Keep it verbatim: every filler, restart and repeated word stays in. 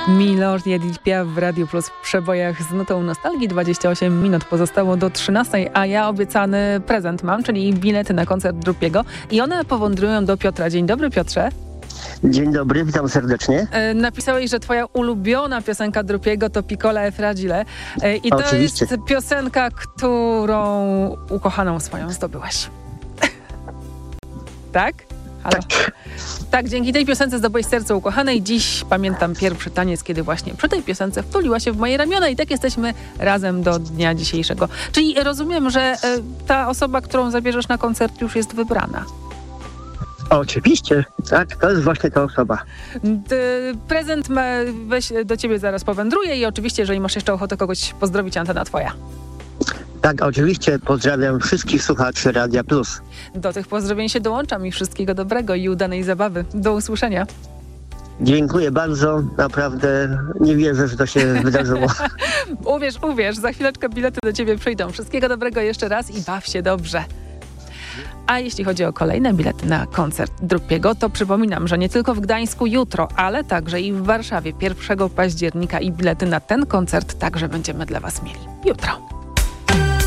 Milord Edith Piaf w Radiu Plus w przebojach z nutą nostalgii. dwadzieścia osiem minut pozostało do trzynastej, a ja obiecany prezent mam, czyli bilety na koncert Drupiego i one powędrują do Piotra. Dzień dobry, Piotrze. Dzień dobry, witam serdecznie. E, napisałeś, że twoja ulubiona piosenka Drupiego to Piccola e Fragile e, i to Oczywiście. jest piosenka, którą ukochaną swoją zdobyłeś. Tak? Halo? Tak. Tak, dzięki tej piosence zdobyłeś serce ukochanej. Dziś pamiętam pierwszy taniec, kiedy właśnie przy tej piosence wtuliła się w moje ramiona i tak jesteśmy razem do dnia dzisiejszego. Czyli rozumiem, że y, ta osoba, którą zabierzesz na koncert, już jest wybrana. Oczywiście, tak, to jest właśnie ta osoba. D- prezent ma, weź, do ciebie zaraz powędruje i oczywiście, jeżeli masz jeszcze ochotę kogoś pozdrowić, antena twoja. Tak, oczywiście pozdrawiam wszystkich słuchaczy Radia Plus. Do tych pozdrowień się dołączam i wszystkiego dobrego i udanej zabawy. Do usłyszenia. Dziękuję bardzo, naprawdę nie wierzę, że to się wydarzyło. Uwierz, uwierz, za chwileczkę bilety do ciebie przyjdą. Wszystkiego dobrego jeszcze raz i baw się dobrze. A jeśli chodzi o kolejne bilety na koncert Drupiego, to przypominam, że nie tylko w Gdańsku jutro, ale także i w Warszawie pierwszego października i bilety na ten koncert także będziemy dla was mieli jutro.